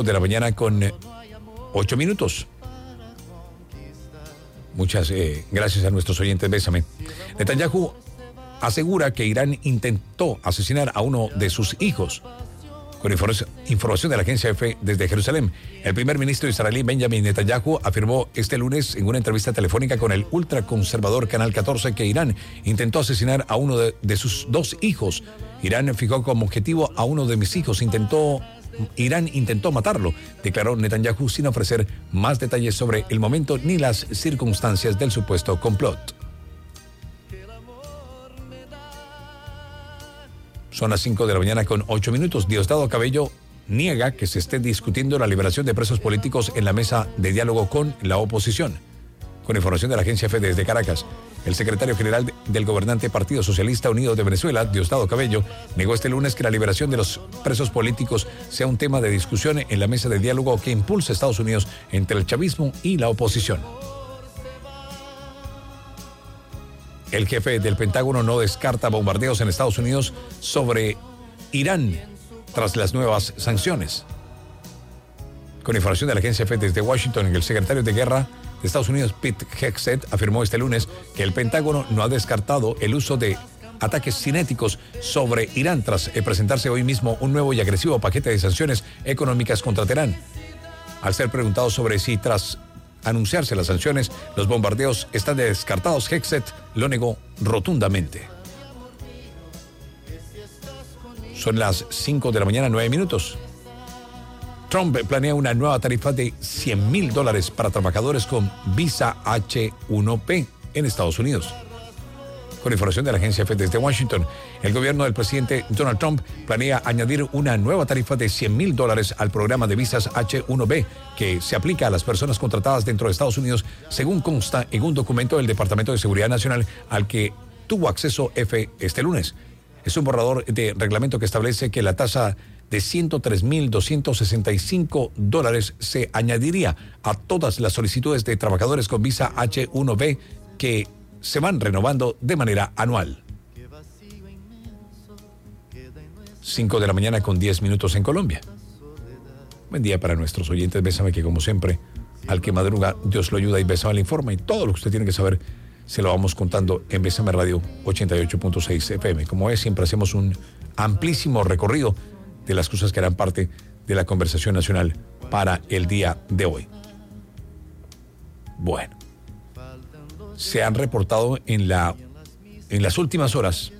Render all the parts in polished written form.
de la mañana con 8 minutos. Muchas gracias a nuestros oyentes. Bésame. Netanyahu asegura que Irán intentó asesinar a uno de sus hijos. Con información de la agencia EFE desde Jerusalén, el primer ministro israelí Benjamin Netanyahu afirmó este lunes en una entrevista telefónica con el ultraconservador Canal 14 que Irán intentó asesinar a uno de sus dos hijos. Irán fijó como objetivo a uno de mis hijos. Irán intentó matarlo, declaró Netanyahu sin ofrecer más detalles sobre el momento ni las circunstancias del supuesto complot. Son las 5 de la mañana con 8 minutos. Diosdado Cabello niega que se esté discutiendo la liberación de presos políticos en la mesa de diálogo con la oposición. Con información de la agencia EFE desde Caracas, el secretario general del gobernante Partido Socialista Unido de Venezuela, Diosdado Cabello, negó este lunes que la liberación de los presos políticos sea un tema de discusión en la mesa de diálogo que impulsa Estados Unidos entre el chavismo y la oposición. El jefe del Pentágono no descarta bombardeos en Estados Unidos sobre Irán tras las nuevas sanciones. Con información de la agencia EFE desde Washington, el secretario de Guerra de Estados Unidos, Pete Hegseth, afirmó este lunes que el Pentágono no ha descartado el uso de ataques cinéticos sobre Irán tras presentarse hoy mismo un nuevo y agresivo paquete de sanciones económicas contra Teherán. Al ser preguntado sobre si tras anunciarse las sanciones, los bombardeos están descartados, Hegseth lo negó rotundamente. Son las 5 de la mañana, 9 minutos. Trump planea una nueva tarifa de $100,000 para trabajadores con visa H-1B en Estados Unidos. Con información de la agencia EFE desde Washington, el gobierno del presidente Donald Trump planea añadir una nueva tarifa de $100,000 al programa de visas H-1B que se aplica a las personas contratadas dentro de Estados Unidos, según consta en un documento del Departamento de Seguridad Nacional al que tuvo acceso EFE este lunes. Es un borrador de reglamento que establece que la tasa de $103,265 se añadiría a todas las solicitudes de trabajadores con visa H-1B que se van renovando de manera anual. 5 de la mañana con 10 minutos en Colombia. Buen día para nuestros oyentes. Bésame, que como siempre, al que madruga, Dios lo ayuda, y Bésame le informa, y todo lo que usted tiene que saber se lo vamos contando en Bésame Radio 88.6 FM. Como es, siempre hacemos un amplísimo recorrido de las cosas que harán parte de la conversación nacional para el día de hoy. Bueno, se han reportado en las últimas horas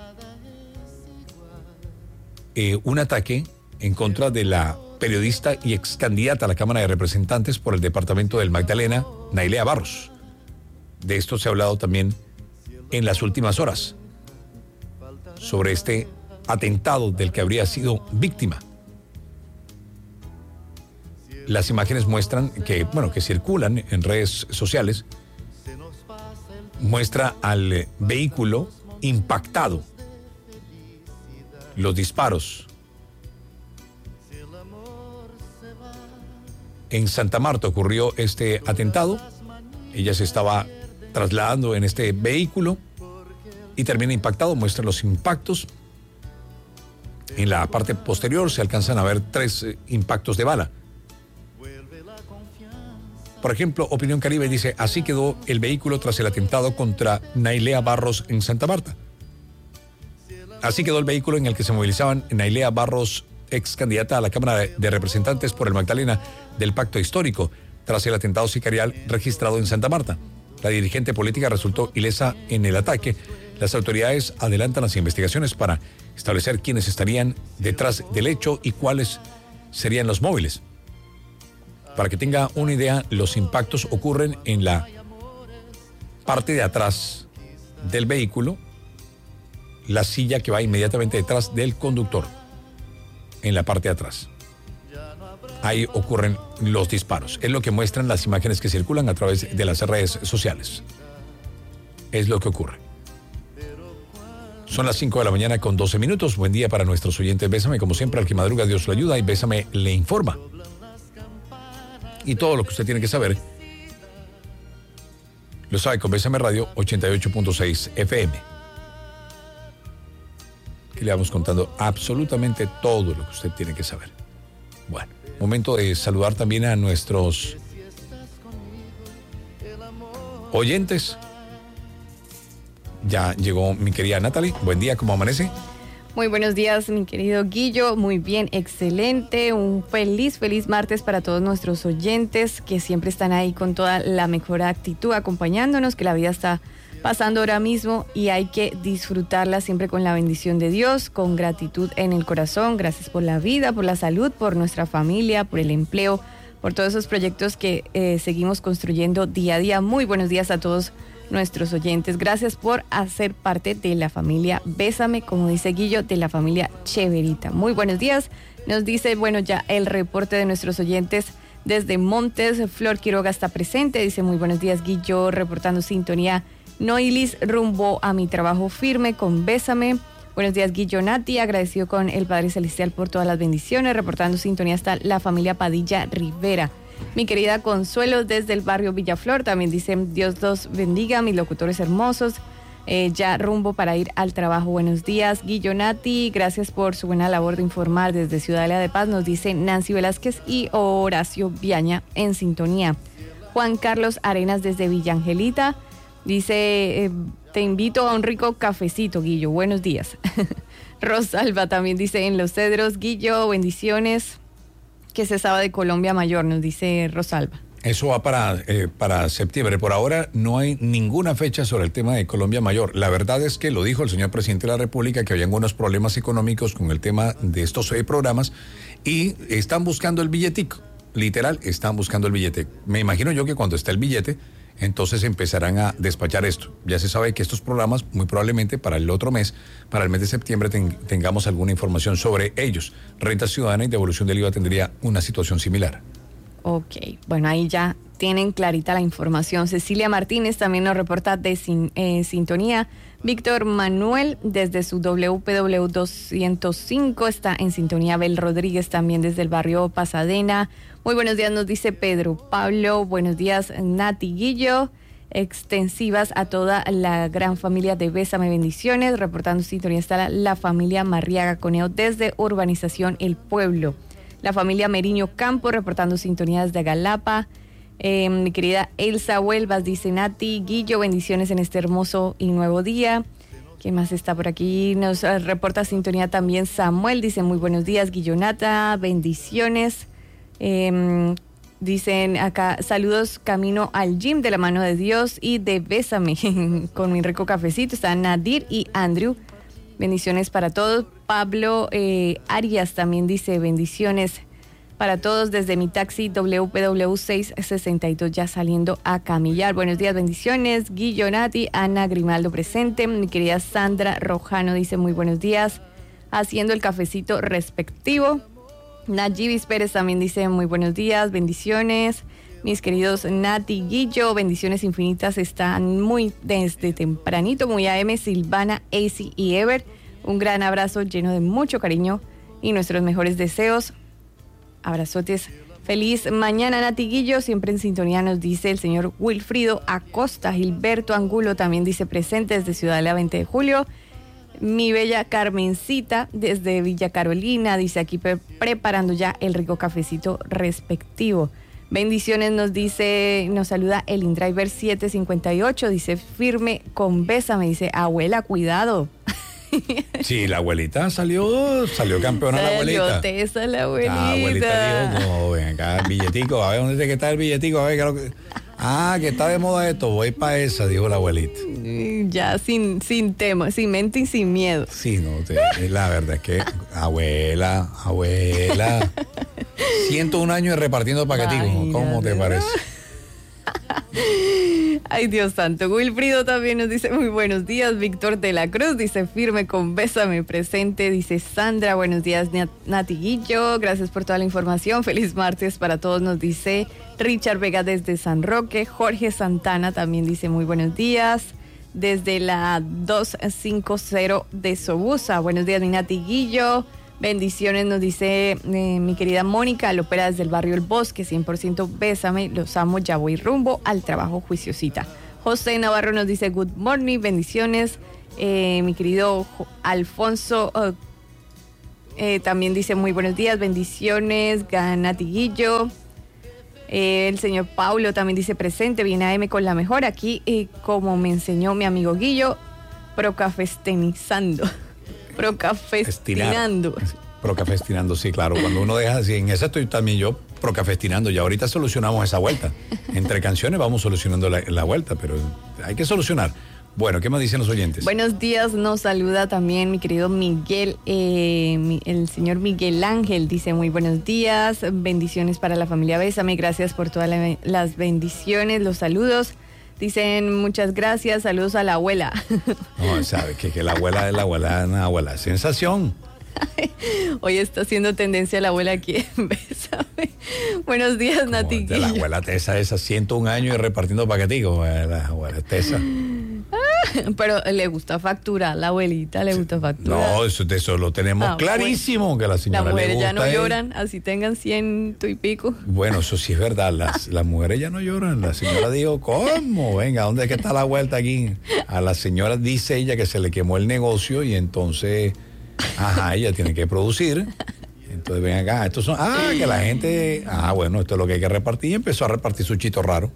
un ataque en contra de la periodista y ex candidata a la Cámara de Representantes por el departamento del Magdalena, Nailea Barros. De esto se ha hablado también en las últimas horas, sobre este atentado del que habría sido víctima. Las imágenes muestran que circulan en redes sociales, muestra al vehículo impactado, los disparos. En Santa Marta ocurrió este atentado. Ella se estaba trasladando en este vehículo y termina impactado. Muestra los impactos. En la parte posterior se alcanzan a ver 3 impactos de bala. Por ejemplo, Opinión Caribe dice: así quedó el vehículo tras el atentado contra Nailea Barros en Santa Marta. Así quedó el vehículo en el que se movilizaban Nailea Barros, ex candidata a la Cámara de Representantes por el Magdalena del Pacto Histórico, tras el atentado sicarial registrado en Santa Marta. La dirigente política resultó ilesa en el ataque. Las autoridades adelantan las investigaciones para establecer quiénes estarían detrás del hecho y cuáles serían los móviles. Para que tenga una idea, los impactos ocurren en la parte de atrás del vehículo, la silla que va inmediatamente detrás del conductor, en la parte de atrás. Ahí ocurren los disparos. Es lo que muestran las imágenes que circulan a través de las redes sociales. Es lo que ocurre. Son las 5 de la mañana con 12 minutos. Buen día para nuestros oyentes. Bésame, como siempre, al que madruga, Dios lo ayuda, y Bésame le informa. Y todo lo que usted tiene que saber lo sabe con Bésame Radio 88.6 FM. Que le vamos contando absolutamente todo lo que usted tiene que saber. Bueno, momento de saludar también a nuestros oyentes. Ya llegó mi querida Natalie. Buen día, ¿cómo amanece? Muy buenos días, mi querido Guillo. Muy bien, excelente. Un feliz martes para todos nuestros oyentes que siempre están ahí con toda la mejor actitud acompañándonos, que la vida está pasando ahora mismo y hay que disfrutarla siempre con la bendición de Dios, con gratitud en el corazón. Gracias por la vida, por la salud, por nuestra familia, por el empleo, por todos esos proyectos que seguimos construyendo día a día. Muy buenos días a todos nuestros oyentes. Gracias por hacer parte de la familia Bésame, como dice Guillo, de la familia Cheverita. Muy buenos días. Nos dice, bueno, ya el reporte de nuestros oyentes desde Montes. Flor Quiroga está presente. Dice, muy buenos días, Guillo, reportando sintonía. Noilis, rumbo a mi trabajo firme con Bésame. Buenos días, Guillo, Nati, agradecido con el Padre Celestial por todas las bendiciones. Reportando sintonía hasta la familia Padilla Rivera. Mi querida Consuelo desde el barrio Villaflor también dice, Dios los bendiga, mis locutores hermosos, ya rumbo para ir al trabajo. Buenos días, Guillo, Nati, gracias por su buena labor de informar desde Ciudadela de Paz, nos dice Nancy Velázquez y Horacio Viaña en sintonía. Juan Carlos Arenas desde Villa Angelita dice, te invito a un rico cafecito, Guillo, buenos días. Rosalba también dice, en Los Cedros, Guillo, bendiciones. Que se sabe de Colombia Mayor, nos dice Rosalba. Eso va para septiembre. Por ahora no hay ninguna fecha sobre el tema de Colombia Mayor. La verdad es que lo dijo el señor presidente de la República, que había algunos problemas económicos con el tema de estos programas y están buscando el billetico. Literal, están buscando el billete. Me imagino yo que cuando está el billete, entonces empezarán a despachar esto. Ya se sabe que estos programas, muy probablemente para el otro mes, para el mes de septiembre, tengamos alguna información sobre ellos. Renta Ciudadana y devolución del IVA tendría una situación similar. Ok, bueno, ahí ya tienen clarita la información. Cecilia Martínez también nos reporta de sintonía. Víctor Manuel desde su WPW 205 está en sintonía. Abel Rodríguez también desde el barrio Pasadena. Muy buenos días, nos dice Pedro Pablo. Buenos días, Nati, Guillo. Extensivas a toda la gran familia de Bésame, bendiciones. Reportando sintonía está la familia Marriaga Coneo desde Urbanización El Pueblo. La familia Meriño Campo reportando sintonía desde Galapa. Mi querida Elsa Huelvas dice, Nati, Guillo, bendiciones en este hermoso y nuevo día. ¿Quién más está por aquí? Nos reporta sintonía también Samuel, dice, muy buenos días, Guillo, Nata, bendiciones. Dicen acá, saludos camino al gym de la mano de Dios y de Bésame con mi rico cafecito. Están Nadir y Andrew. Bendiciones para todos. Pablo Arias también dice, bendiciones para todos desde mi taxi WPW 662 ya saliendo a camillar. Buenos días, bendiciones. Guillo, Nati, Ana Grimaldo presente. Mi querida Sandra Rojano dice, muy buenos días. Haciendo el cafecito respectivo. Najibis Pérez también dice, muy buenos días, bendiciones. Mis queridos Nati, Guillo, bendiciones infinitas, están muy desde tempranito, muy AM, Silvana, AC y Ever. Un gran abrazo lleno de mucho cariño y nuestros mejores deseos. Abrazotes. Feliz mañana, Nati, Guillo, siempre en sintonía nos dice el señor Wilfrido Acosta. Gilberto Angulo también dice presente desde Ciudadela 20 de Julio. Mi bella Carmencita desde Villa Carolina dice aquí preparando ya el rico cafecito respectivo. Bendiciones nos dice, nos saluda el InDriver 758, dice firme con Bésame, dice abuela, cuidado. Sí, la abuelita salió campeona, la abuelita. Tesa, la abuelita. La abuelita dijo, no, ven acá, billetico, a ver dónde que está el billetico, a ver qué es lo que... Ah, que está de moda esto, voy para esa, dijo la abuelita. Ya sin tema, sin mente y sin miedo. Sí, no, la verdad es que, abuela, 101 años repartiendo paqueticos, ¿cómo te parece? Ay, Dios santo. Wilfrido también nos dice muy buenos días. Víctor de la Cruz dice firme con Bésame presente. Dice Sandra, buenos días, Nati, Guillo. Gracias por toda la información. Feliz martes para todos, nos dice Richard Vega desde San Roque. Jorge Santana también dice muy buenos días. Desde la 250 de Sobusa. Buenos días, mi Nati, Guillo. Bendiciones, nos dice mi querida Mónica Lopera desde el barrio El Bosque, 100% Bésame, los amo, ya voy rumbo al trabajo, juiciosita. José Navarro nos dice good morning, bendiciones. Mi querido Alfonso También dice muy buenos días, bendiciones, Ganatiguillo. El señor Paulo también dice presente, viene AM con la mejor. Aquí, como me enseñó mi amigo Guillo, procafestinizando. Procafestinando. Procafestinando, sí, claro. Cuando uno deja así, en esa estoy también yo procafestinando. Y ahorita solucionamos esa vuelta. Entre canciones vamos solucionando la vuelta, pero hay que solucionar. Bueno, ¿qué más dicen los oyentes? Buenos días, nos saluda también mi querido Miguel, el señor Miguel Ángel, dice muy buenos días, bendiciones para la familia Bésame, gracias por todas las bendiciones, los saludos, dicen muchas gracias, saludos a la abuela. No, sabe que la abuela es la abuela, sensación. Hoy está haciendo tendencia la abuela aquí en Bésame. Buenos días, Nati. La abuela Tesa esa 101 años y repartiendo paqueticos, la abuela Tesa. Pero le gusta facturar, la abuelita le gusta facturar. No, eso lo tenemos clarísimo, que la señora las mujeres le gusta. Ya no lloran, así tengan 100 y pico. Bueno, eso sí es verdad, las mujeres ya no lloran. La señora dijo, ¿cómo? Venga, ¿dónde es que está la vuelta aquí? A la señora dice ella que se le quemó el negocio y entonces, ella tiene que producir. Entonces ven acá, estos son, que la gente, bueno, esto es lo que hay que repartir, y empezó a repartir su chito raro.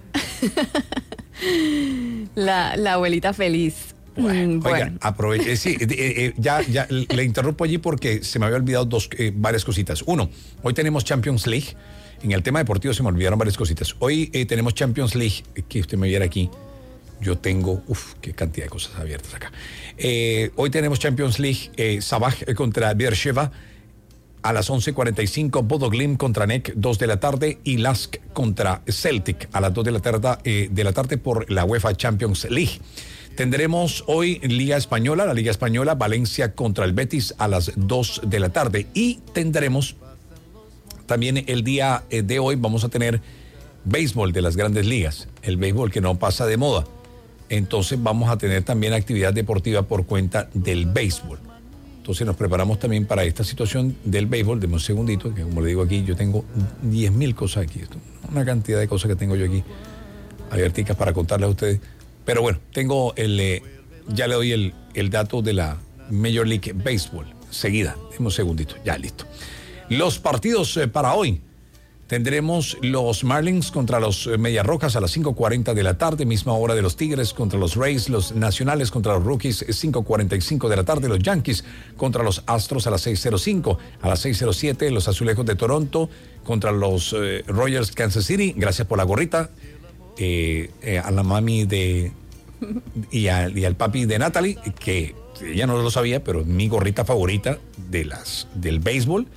La abuelita feliz. Bueno. Oiga, aproveche, sí, ya le interrumpo allí porque se me había olvidado varias cositas. Uno, hoy tenemos Champions League. En el tema deportivo se me olvidaron varias cositas. Hoy tenemos Champions League, que usted me viera aquí. Yo tengo, qué cantidad de cosas abiertas acá. Hoy tenemos Champions League, Sabah contra Beersheva. A las 11:45, Bodo Glimt contra NEC, 2 de la tarde, y Lask contra Celtic a las 2 de la tarde por la UEFA Champions League. Tendremos hoy la Liga Española, Valencia contra el Betis a las 2 de la tarde. Y tendremos también el día de hoy, vamos a tener béisbol de las grandes ligas, el béisbol que no pasa de moda. Entonces vamos a tener también actividad deportiva por cuenta del béisbol. Entonces nos preparamos también para esta situación del béisbol. Deme un segundito, que como le digo aquí, yo tengo 10,000 cosas aquí. Una cantidad de cosas que tengo yo aquí abierticas para contarles a ustedes. Pero bueno, tengo ya le doy el dato de la Major League Baseball. Seguida, deme un segundito, ya listo. Los partidos para hoy. Tendremos los Marlins contra los Medias Rojas a las 5:40 de la tarde, misma hora de los Tigres contra los Rays, los Nacionales contra los Rockies, 5:45 de la tarde, los Yankees contra los Astros a las 6:05, a las 6:07 los Azulejos de Toronto contra los Royals Kansas City. Gracias por la gorrita, a la mami y al papi de Natalie, que ella no lo sabía, pero mi gorrita favorita del béisbol.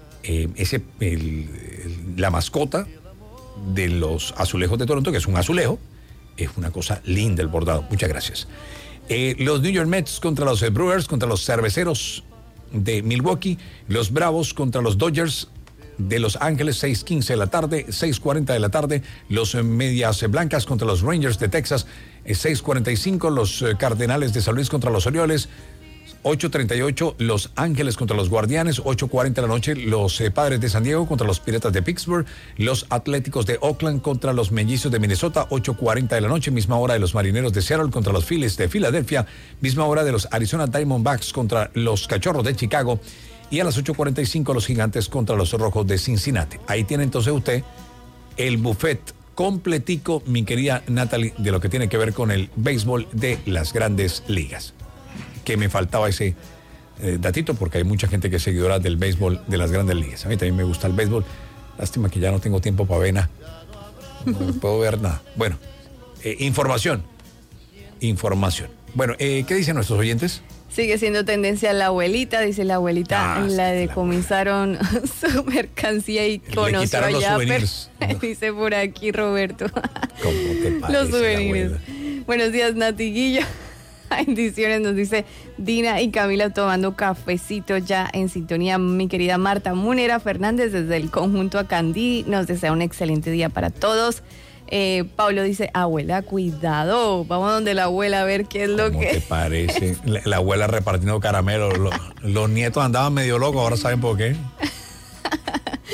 La mascota de los Azulejos de Toronto, que es un azulejo, es una cosa linda el bordado. Muchas gracias. Los New York Mets contra los Brewers, contra los Cerveceros de Milwaukee, los Bravos contra los Dodgers de Los Ángeles, 6:15 de la tarde, 6:40 de la tarde, los Medias Blancas contra los Rangers de Texas, 6:45, los Cardenales de San Luis contra los Orioles, 8:38 Los Ángeles contra los Guardianes, 8:40 de la noche los Padres de San Diego contra los Piratas de Pittsburgh, los Atléticos de Oakland contra los Mellizos de Minnesota, 8:40 de la noche, misma hora de los Marineros de Seattle contra los Phillies de Filadelfia, misma hora de los Arizona Diamondbacks contra los Cachorros de Chicago, y a las 8:45 los Gigantes contra los Rojos de Cincinnati. Ahí tiene entonces usted el buffet completico, mi querida Natalie, de lo que tiene que ver con el béisbol de las grandes ligas. Que me faltaba ese datito, porque hay mucha gente que es seguidora del béisbol de las grandes ligas. A mí también me gusta el béisbol. Lástima que ya no tengo tiempo para ver nada. No puedo ver nada. Bueno, información. Bueno, ¿qué dicen nuestros oyentes? Sigue siendo tendencia la abuelita, dice la abuelita, la decomisaron su mercancía y conoció allá. Dice por aquí Roberto. ¿Cómo te parece, los souvenirs? Buenos días, Nati Guillo. Bendiciones, nos dice Dina y Camila tomando cafecito ya en sintonía. Mi querida Marta Munera Fernández desde el conjunto Acandí nos desea un excelente día para todos. Pablo dice, abuela, cuidado, vamos donde la abuela a ver qué es lo que... ¿Cómo te parece? La abuela repartiendo caramelos, los nietos andaban medio locos, ahora saben por qué.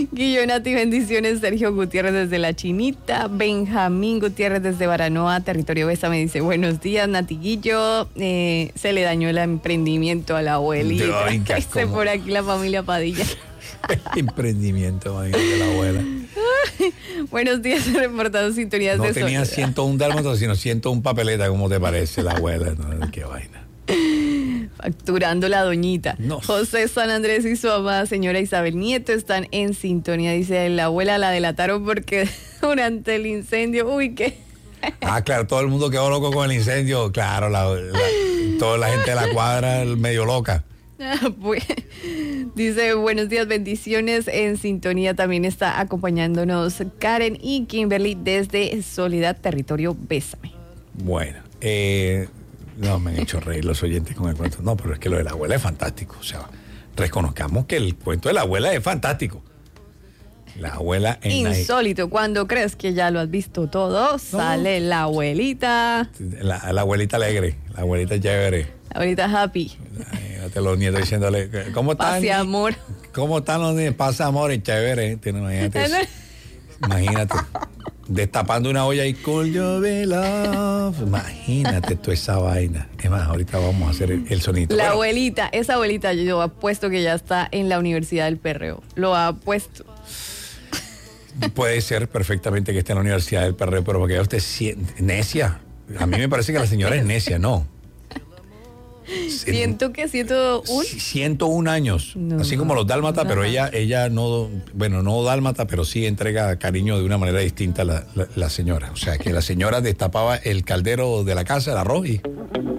Guillo, Nati, bendiciones. Sergio Gutiérrez desde La Chinita. Benjamín Gutiérrez desde Baranoa, territorio Besa, me dice, buenos días, Nati, Guillo. Se le dañó el emprendimiento a la abuelita. Ay, Dice por aquí la familia Padilla. Emprendimiento de la abuela. Buenos días, reportado sintonías No de tenía Soledad. 101 dálmatas, sino 101 papeleta, ¿cómo te parece la abuela? No, qué vaina. Facturando la doñita. No. José San Andrés y su amada señora Isabel Nieto están en sintonía. Dice, la abuela la delataron porque durante el incendio, uy, qué... Ah, claro, todo el mundo quedó loco con el incendio. Claro, toda la gente de la cuadra medio loca. Pues, dice, buenos días, bendiciones. En sintonía también está acompañándonos Karen y Kimberly desde Soledad, territorio Bésame. Bueno, no me han hecho reír los oyentes con el cuento. No, pero es que lo de la abuela es fantástico. O sea, reconozcamos que el cuento de la abuela es fantástico. La abuela en Insólito, cuando crees que ya lo has visto todo, sale la abuelita. La abuelita alegre, la abuelita chévere. La abuelita happy. Imagínate los nietos diciéndole, ¿cómo están? Paz y amor. ¿Cómo están los niños? Paz, amor y chévere. Imagínate eso. Imagínate. Destapando una olla y call your love. Imagínate toda esa vaina. Es más, ahorita vamos a hacer el sonido. La Bueno, abuelita, esa abuelita yo apuesto que ya está en la Universidad del Perreo. Lo ha puesto. puede ser perfectamente que esté en la Universidad del Perreo, pero porque usted necia. A mí me parece que la señora es necia, ¿no? Siento que 101. 101 años, No, así como los dálmatas, pero ajá. ella no, bueno, no dálmata, pero sí entrega cariño de una manera distinta a la señora. O sea, que la señora destapaba el caldero de la casa, el arroz, y